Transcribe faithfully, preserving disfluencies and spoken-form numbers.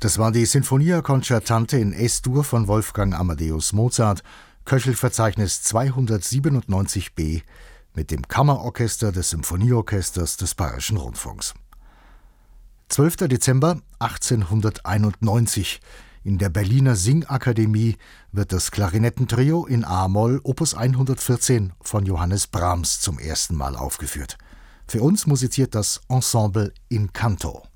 Das war die Sinfonia Concertante in Es-Dur von Wolfgang Amadeus Mozart, Köchelverzeichnis zweihundertsiebenundneunzig b, mit dem Kammerorchester des Symphonieorchesters des Bayerischen Rundfunks. zwölfter Dezember achtzehnhunderteinundneunzig. In der Berliner Singakademie wird das Klarinettentrio in a-Moll Opus hundertvierzehn von Johannes Brahms zum ersten Mal aufgeführt. Für uns musiziert das Ensemble in Canto.